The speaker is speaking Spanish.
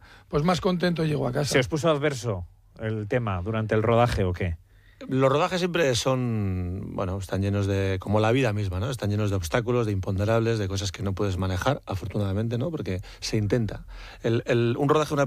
pues más contento llego a casa. ¿Se os puso adverso el tema durante el rodaje o qué? Los rodajes siempre son, están llenos de, como la vida misma, ¿no? Están llenos de obstáculos, de imponderables, de cosas que no puedes manejar, afortunadamente, ¿no? Porque se intenta. Un rodaje de una